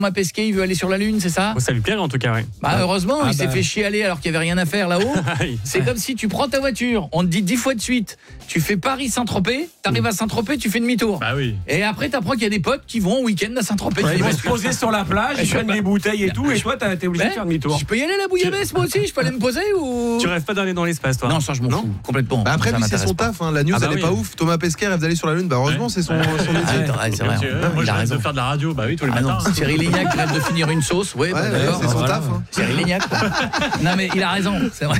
Thomas Pesquet, il veut aller sur la Lune, c'est ça? Ça lui plairait en tout cas, oui. Bah heureusement, il s'est fait chialer alors qu'il n'y avait rien à faire là-haut. C'est comme si tu prends ta voiture, on te dit 10 fois de suite, tu fais Paris-Saint-Tropez, t'arrives à Saint-Tropez, tu fais demi-tour. Bah oui. Et après, t'apprends qu'il y a des potes qui vont au week-end à Saint-Tropez. Ils vont se poser sur la plage, ils prennent des bouteilles et tout, et toi, t'es obligé de faire demi-tour. Je peux y aller à la bouillabaisse, moi aussi, je peux aller me poser ou... Tu rêves pas d'aller dans l'espace, toi? Non, ça je m'en fous, complètement. Bah après, Ça lui, c'est m'intéresse son pas. taf, hein. La news, elle est pas ouf. Thomas Pesquet rêve d'aller sur la Lune, bah heureusement, c'est son métier. C'est vrai. Moi, Il je a rêve raison. de faire de la radio, bah oui, tous les Ah non, matins. Cyril Lignac rêve de finir une sauce, ouais, bah, d'accord. c'est son taf. Cyril Lignac. Non mais il a raison, c'est vrai.